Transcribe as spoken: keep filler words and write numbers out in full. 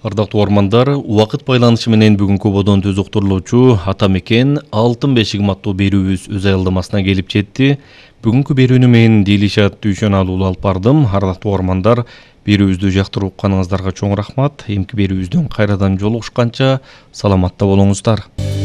Ардактуу угармандар, убакыт байланышы менен бүгүнкү бодон төз уктурулуучу ата мекен алтын бешигим аттуу берүүбүз өз аялдамасына келип жетти. Бүгүнкү берүүнү мен Дилишат Дүйшөналуу алып бардым. Ардактуу угармандар, берүүбүздү жактырып укканыңыздарга чоң рахмат. Эмки берүүбүздөн кайрадан жолугушканча саламатта болуңуздар.